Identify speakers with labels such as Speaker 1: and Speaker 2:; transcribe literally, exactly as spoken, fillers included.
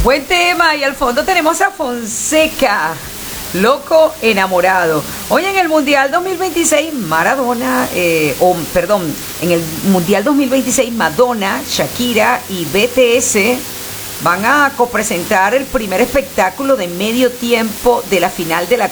Speaker 1: Buen tema, y al fondo tenemos a Fonseca, Loco Enamorado. Hoy en el Mundial dos mil veintiséis, Maradona, eh, o perdón, en el Mundial dos mil veintiséis, Madonna, Shakira y B T S van a copresentar el primer espectáculo de medio tiempo de la final de la